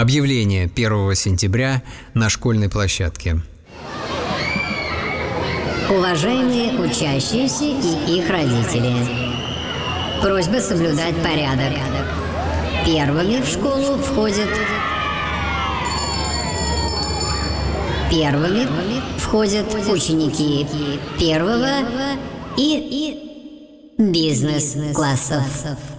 Объявление 1 сентября на школьной площадке. Уважаемые учащиеся и их родители, просьба соблюдать порядок. Первыми в школу входят ученики первого и бизнес-классов.